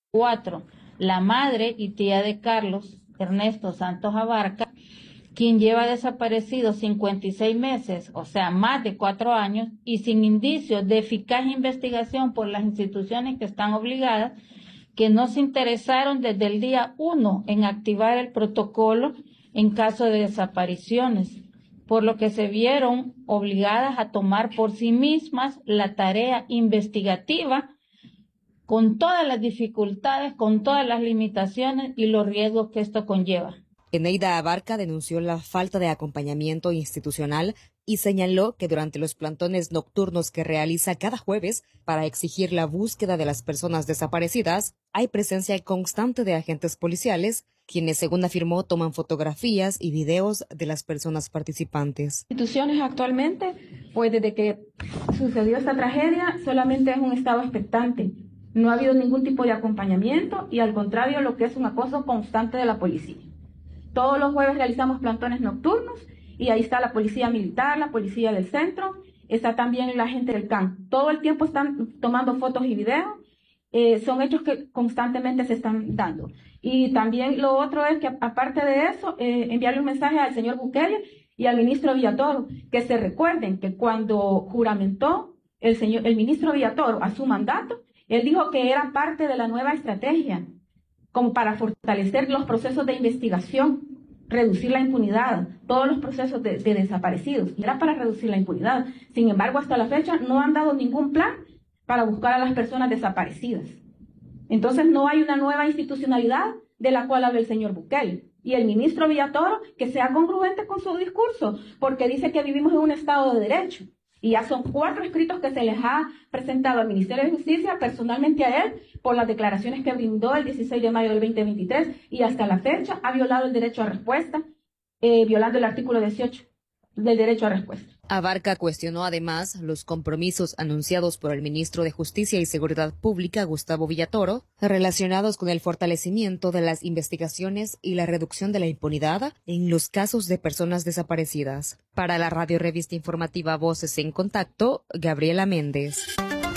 4. La madre y tía de Carlos Ernesto Santos Abarca, quien lleva desaparecido 56 meses, o sea, más de 4 años, y sin indicios de eficaz investigación por las instituciones que están obligadas, que no se interesaron desde el día 1 en activar el protocolo en caso de desapariciones, por lo que se vieron obligadas a tomar por sí mismas la tarea investigativa con todas las dificultades, con todas las limitaciones y los riesgos que esto conlleva. Eneida Abarca denunció la falta de acompañamiento institucional y señaló que durante los plantones nocturnos que realiza cada jueves para exigir la búsqueda de las personas desaparecidas, hay presencia constante de agentes policiales, quienes, según afirmó, toman fotografías y videos de las personas participantes. Instituciones actualmente, pues desde que sucedió esta tragedia, solamente es un estado expectante. No ha habido ningún tipo de acompañamiento y, al contrario, lo que es un acoso constante de la policía. Todos los jueves realizamos plantones nocturnos y ahí está la policía militar, la policía del centro, está también la gente del CAN. Todo el tiempo están tomando fotos y videos, son hechos que constantemente se están dando. Y también lo otro es que, aparte de eso, enviarle un mensaje al señor Bukele y al ministro Villatoro, que se recuerden que cuando juramentó el ministro Villatoro a su mandato, él dijo que era parte de la nueva estrategia, como para fortalecer los procesos de investigación, reducir la impunidad, todos los procesos de desaparecidos, y era para reducir la impunidad. Sin embargo, hasta la fecha no han dado ningún plan para buscar a las personas desaparecidas. Entonces no hay una nueva institucionalidad de la cual habla el señor Bukele. Y el ministro Villatoro, que sea congruente con su discurso, porque dice que vivimos en un Estado de Derecho. Y ya son 4 escritos que se les ha presentado al Ministerio de Justicia, personalmente a él, por las declaraciones que brindó el 16 de mayo del 2023, y hasta la fecha ha violado el derecho a respuesta, violando el artículo 18 del derecho a respuesta. Abarca cuestionó además los compromisos anunciados por el ministro de Justicia y Seguridad Pública, Gustavo Villatoro, relacionados con el fortalecimiento de las investigaciones y la reducción de la impunidad en los casos de personas desaparecidas. Para la radio revista informativa Voces en Contacto, Gabriela Méndez.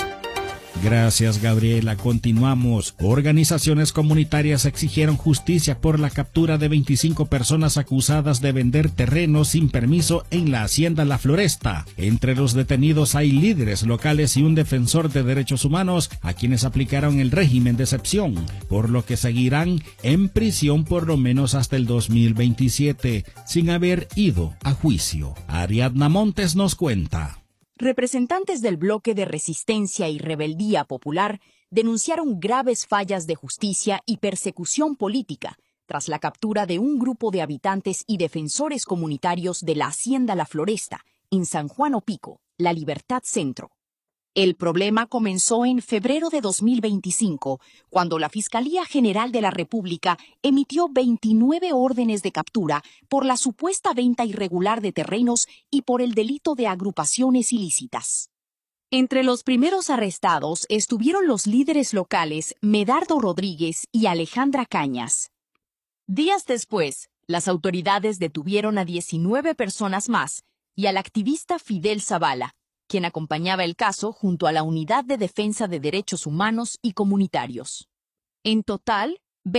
Gracias, Gabriela. Continuamos. Organizaciones comunitarias exigieron justicia por la captura de 25 personas acusadas de vender terrenos sin permiso en la hacienda La Floresta. Entre los detenidos hay líderes locales y un defensor de derechos humanos a quienes aplicaron el régimen de excepción, por lo que seguirán en prisión por lo menos hasta el 2027, sin haber ido a juicio. Ariadna Montes nos cuenta. Representantes del bloque de resistencia y rebeldía popular denunciaron graves fallas de justicia y persecución política tras la captura de un grupo de habitantes y defensores comunitarios de la hacienda La Floresta, en San Juan Opico, La Libertad Centro. El problema comenzó en febrero de 2025, cuando la Fiscalía General de la República emitió 29 órdenes de captura por la supuesta venta irregular de terrenos y por el delito de agrupaciones ilícitas. Entre los primeros arrestados estuvieron los líderes locales Medardo Rodríguez y Alejandra Cañas. Días después, las autoridades detuvieron a 19 personas más y al activista Fidel Zavala, quien acompañaba el caso junto a la Unidad de Defensa de Derechos Humanos y Comunitarios. En total,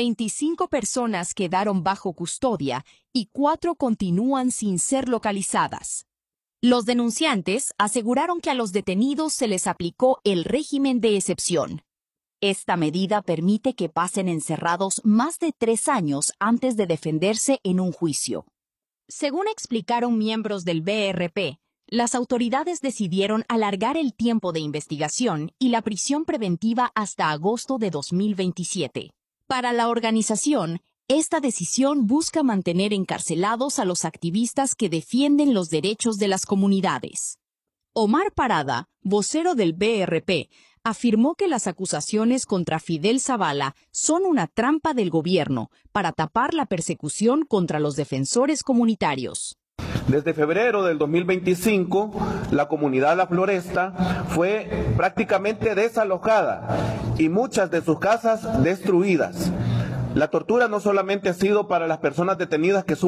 25 personas quedaron bajo custodia y 4 continúan sin ser localizadas. Los denunciantes aseguraron que a los detenidos se les aplicó el régimen de excepción. Esta medida permite que pasen encerrados más de 3 años antes de defenderse en un juicio. Según explicaron miembros del BRP, las autoridades decidieron alargar el tiempo de investigación y la prisión preventiva hasta agosto de 2027. Para la organización, esta decisión busca mantener encarcelados a los activistas que defienden los derechos de las comunidades. Omar Parada, vocero del BRP, afirmó que las acusaciones contra Fidel Zavala son una trampa del gobierno para tapar la persecución contra los defensores comunitarios. Desde febrero del 2025, la comunidad La Floresta fue prácticamente desalojada y muchas de sus casas destruidas. La tortura no solamente ha sido para las personas detenidas que